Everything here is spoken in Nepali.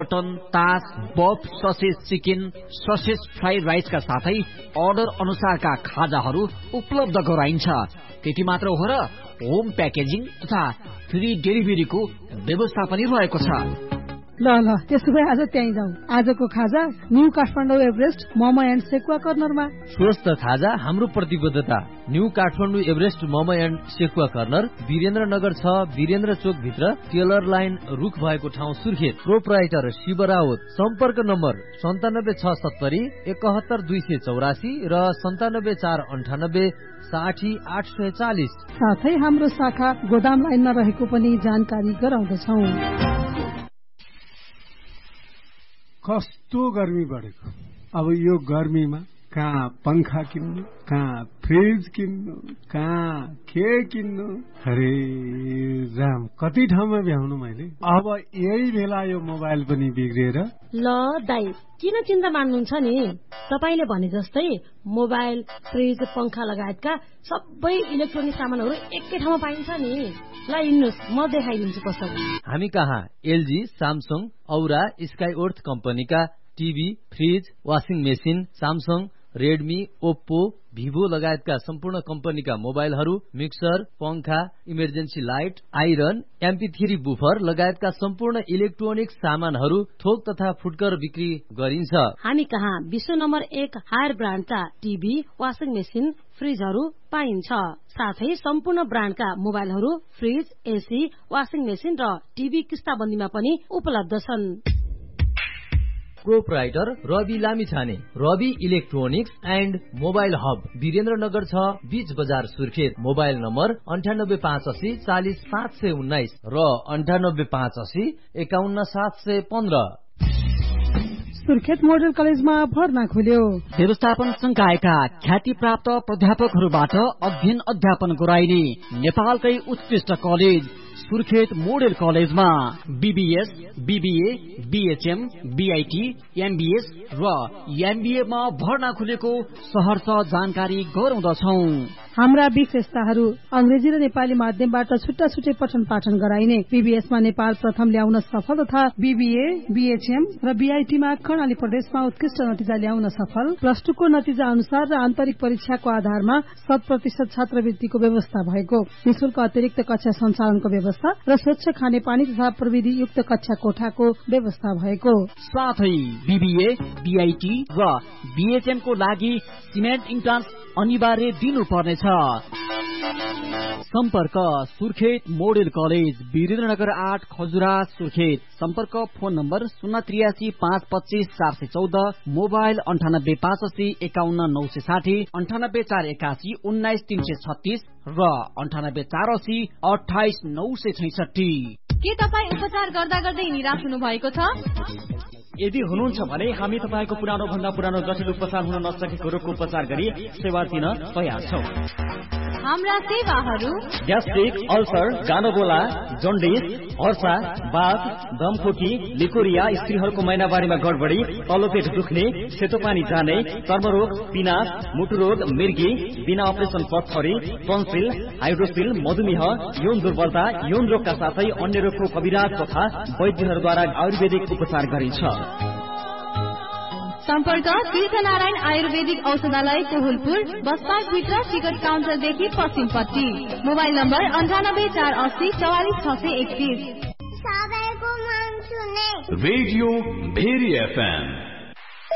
मटन, तास, बफ, ससेज चिकन, ससेज फ्राइड राइसका साथै अर्डर अनुसारका खाजाहरू उपलब्ध गराइन्छ। त्यति मात्र हो र होम प्याकेजिङ तथा फ्री डेलिभरीको व्यवस्था पनि रहेको छ। ल त्यसो भए आज त्यहीँ जाउँ। आजको खाजा new Kathmandu Everest momo and sekuwa कर्नरमा। स्वस्थ खाजा हाम्रो प्रतिबद्धता। New Kathmandu Everest momo and sekuwa corner Birendranagar 6 Birendra चोक भित्र टेलर लाइन रुख भएको ठाउँ सुर्खेत। प्रोप्राइटर शिव राउत। सम्पर्क नम्बर 97670 71284 र 97498 60840। साथै हाम्रो शाखा गोदाम लाइनमा रहेको पनि जानकारी गराउँदछौँ। कस्तो गर्मी बढेको। अब यो गर्मीमा कहाँ पंखा किन्नु, कहाँ फ्रिज किन्नु, कहाँ के किन्नु। अरे राम, कति ठाउँमा भ्याउनु मैले। अब यही बेला यो मोबाइल पनि बिग्रिएर। ल दाइ, किन चिन्ता मान्नुहुन्छ नि? तपाईले भने जस्तै मोबाइल, फ्रिज, पंखा लगायतका सबै इलेक्ट्रोनिक सामानहरू एकै ठाउँमा पाइन्छ नि। ल हिँड्नुस्, म देखाइदिन्छु पसल। हामी कहाँ एलजी, स्यामसङ, औरा, स्काइओर्थ कम्पनीका TV, fridge, washing machine, Samsung, Redmi, Oppo, Vivo लगायतका सम्पूर्ण कम्पनीका मोबाइलहरू, मिक्सर, पंखा, emergency light, iron, MP3 buffer लगायतका सम्पूर्ण इलेक्ट्रोनिक सामानहरू थोक तथा फुटकर बिक्री गरिन्छ। हामी कहाँ विश्व number 1 higher ब्रान्डका TV, washing machine, फ्रिजहरू पाइन्छ। साथै सम्पूर्ण ब्रान्डका मोबाइलहरू, फ्रिज, एसी, वाशिङ मेसिन र टिभी किस्ताबन्दीमा पनि उपलब्ध छन्। Proprietor Rabi Lamichhane. Rabi electronics and mobile hub, Birendranagar 6 बीच बजार सुर्खेत। मोबाइल नम्बर 9885 40 719 र 9885 51 715। सुर्खेत मोडल कलेजमा भर्ना खुल्यो। व्यवस्थापन संकायका ख्याति प्राप्त प्राध्यापकहरूबाट अध्ययन अध्यापन गराइने नेपालकै उत्कृष्ट कलेज सुर्खेत मोडल कलेजमा BBS, BBA, BHM, BIT, MBS र एमबीए मा भर्ना खुलेको सहर्ष जानकारी गराउँदछौं। हाम्रा विशेषताहरू: अंग्रेजी र नेपाली माध्यमबाट छुट्टा छुट्टै पठन पाठन गराइने, बीबीएसमा नेपाल प्रथम ल्याउन सफल तथा बीबीए, बीएचएम र बीआईटीमा कर्णाली प्रदेशमा उत्कृष्ट नतिजा ल्याउन सफल। प्लस 2 को नतिजा अनुसार र आन्तरिक परीक्षाको आधारमा 100% छात्रवृत्तिको व्यवस्था भएको, निशुल्क अतिरिक्त कक्षा सञ्चालनको व्यवस्था र स्वच्छ खानेपानी तथा प्रविधि युक्त कक्षा कोठाको व्यवस्था भएको। साथै बीबीए, बीआईटी र बीएचएम को लागि सिमेन्ट इन्ट्रान्स अनिवार्य दिनुपर्नेछ। सम्पर्क सुर्खेत मोडेल कलेज, वीरेन्द्रनगर 8 खजुरा सुर्खेत। सम्पर्क फोन नम्बर 083 525 414, मोबाइल 9885 51 960, 98481 19 336 र 98480 28 966। के तपाईँ उपचार गर्दा गर्दै निराश हुनु भएको छ? यदि हुनुहुन्छ भने हामी तपाईको पुरानो भन्दा पुरानो जटिल उपचार हुन नसकेको रोगको उपचार गरी सेवा दिन तयार छौं। हाम्रा सेवाहरू: ग्यास्ट्रिक, अल्सर, गानोगोला, जन्डिस, हर्षा, बाथ, दमखोकी, लिकोरिया, स्त्रीहरूको महिनावारीमा गडबडी, तल्लो पेट दुख्ने, सेतो पानी जाने, चर्मरोग, पिनास, मुटुरोग, मिर्गी, बिना अपरेसन पथरी, टन्सिल, हाइड्रोसिल, मधुमेह, यौन दुर्बलता, यौन रोगका साथै अन्य रोगको कविराज तथा वैद्यहरूद्वारा आयुर्वेदिक उपचार गरिन्छ। सम्पर्क तीर्थनारायण आयुर्वेदिक औषधालय कोहुलपुर, बसपार्क भित्र ticket काउन्टरदेखि पश्चिमपट्टि। Mobile number 98480 44631। Radio very FM